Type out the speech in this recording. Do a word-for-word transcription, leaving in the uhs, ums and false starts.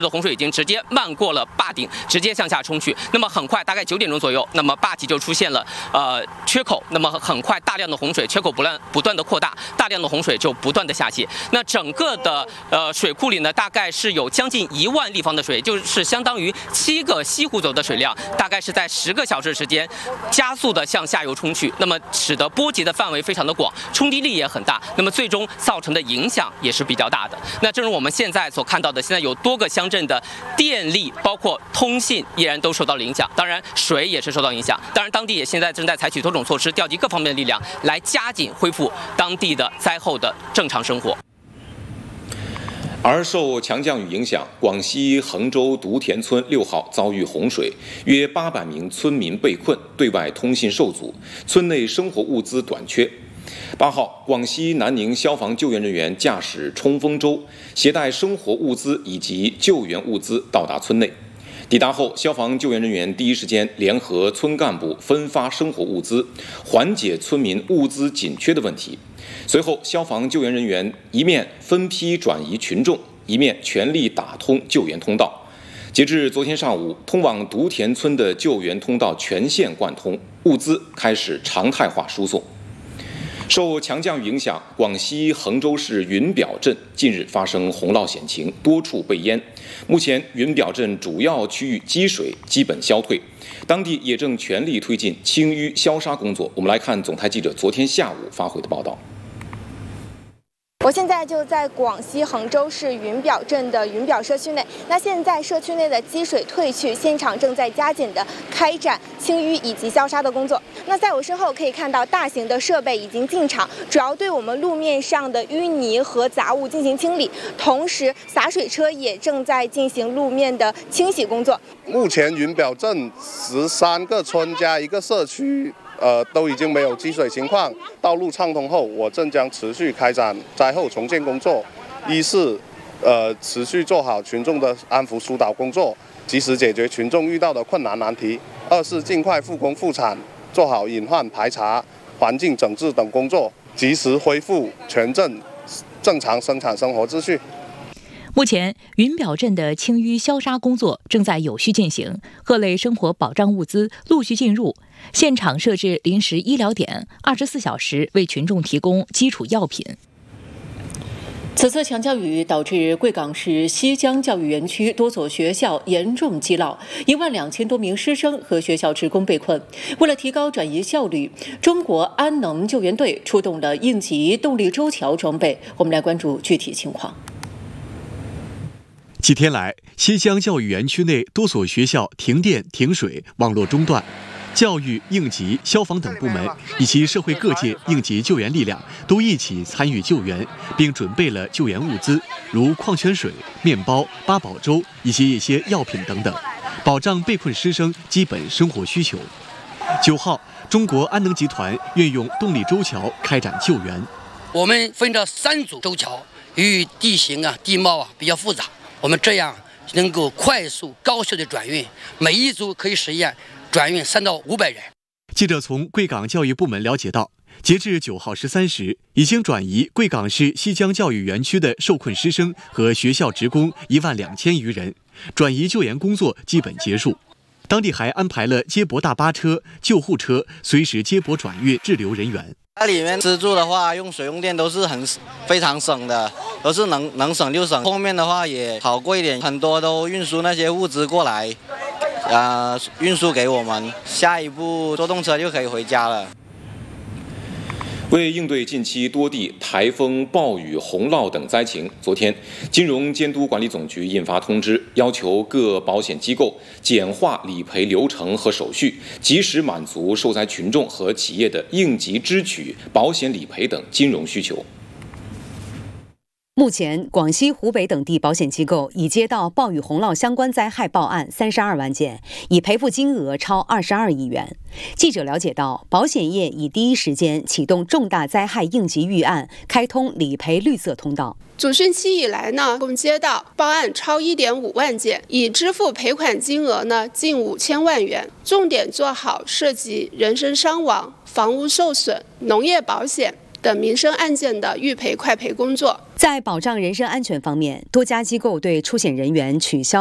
的洪水已经直接漫过了坝顶，直接向下冲去。那么很快，大概九点钟左右，那么坝体就出现了呃缺口。那么很快，大量的洪水缺口不断不断的扩大，大量的洪水就不断的下泄。那整个的呃水库里呢，大概是有将近一万立方的水，就是相当于七个西湖走的水量，大概是在十个小时时间加速的向下游冲去。那么使得波及的范围非常的广，冲击力也很大。那么最终造成的影响也是比较大的。那正如我们现在所看到的，现在有多个乡镇的电力包括通信依然都受到了影响，当然水也是受到影响。当然当地也现在正在采取多种措施，调集各方面的力量来加紧恢复当地的灾后的正常生活。 而受强降雨影响，广西衡州独田村六号遭遇洪水，约八百名村民被困，对外通信受阻，村内生活物资短缺。八号，广西南宁消防救援人员驾驶冲锋舟，携带生活物资以及救援物资到达村内。抵达后，消防救援人员第一时间联合村干部分发生活物资，缓解村民物资紧缺的问题。随后，消防救援人员一面分批转移群众，一面全力打通救援通道。截至昨天上午，通往独田村的救援通道全线贯通，物资开始常态化输送。受强降雨影响，广西衡州市云表镇近日发生洪涝险情，多处被淹。目前，云表镇主要区域积水基本消退，当地也正全力推进清淤消杀工作。我们来看总台记者昨天下午发回的报道。 我现在就在广西衡州市云表镇的云表社区内。那现在社区内的积水退去，现场正在加紧的开展清淤以及消杀的工作。那在我身后可以看到，大型的设备已经进场，主要对我们路面上的淤泥和杂物进行清理，同时洒水车也正在进行路面的清洗工作。 目前云表镇十三个村加一个社区。呃，都已经没有积水情况，道路畅通后，我镇将持续开展灾后重建工作。一是，呃，持续做好群众的安抚疏导工作，及时解决群众遇到的困难难题；二是尽快复工复产，做好隐患排查、环境整治等工作，及时恢复全镇正常生产生活秩序。 目前，云表镇的清淤消杀工作正在有序进行，各类生活保障物资陆续进入，现场设置临时医疗点，二十四小时为群众提供基础药品。 此次强降雨导致贵港市西江教育园区多所学校严重积涝，一万两千多名师生和学校职工被困。为了提高转移效率，中国安能救援队出动了应急动力舟桥装备。我们来关注具体情况。 几天来，西江教育园区内多所学校停电、停水、网络中断，教育、应急、消防等部门以及社会各界应急救援力量都一起参与救援，并准备了救援物资，如矿泉水、面包、八宝粥以及一些药品等等，保障被困师生基本生活需求。九号，中国安能集团运用动力舟桥开展救援。 我们分了三组舟桥，由于地形啊、地貌啊比较复杂。我们这样能够快速高效的转运，每一组可以实现转运三到五百人。 记者从贵港教育部门了解到，截至九号十三时，已经转移贵港市西江教育园区的受困师生和学校职工一万两千余人，转移救援工作基本结束。当地还安排了接驳大巴车、救护车，随时接驳转运滞留人员。 在里面吃住的话，用水用电都是很非常省的，都是能能省就省。后面的话也好过一点，很多都运输那些物资过来，呃，运输给我们。下一步坐动车就可以回家了。 为应对近期多地台风、暴雨、洪涝等灾情，昨天，金融监督管理总局印发通知，要求各保险机构简化理赔流程和手续，及时满足受灾群众和企业的应急支取、保险理赔等金融需求。 目前，广西、湖北等地保险机构已接到暴雨洪涝相关灾害报案三十二万件，已赔付金额超二十二亿元。记者了解到，保险业已第一时间启动重大灾害应急预案，开通理赔绿色通道。 主汛期以来呢，共接到报案超一点五万件，已支付赔款金额呢近五千万元。重点做好涉及人身伤亡、房屋受损、农业保险、 等民生案件的预赔快赔工作。 在保障人身安全方面，多家机构对出险人员取消